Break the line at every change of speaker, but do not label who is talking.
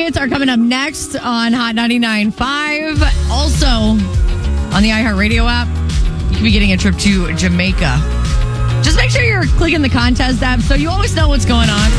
tickets are coming up next on Hot 99.5. Also, on the iHeartRadio app, you can be getting a trip to Jamaica. Just make sure you're clicking the contest app so you always know what's going on.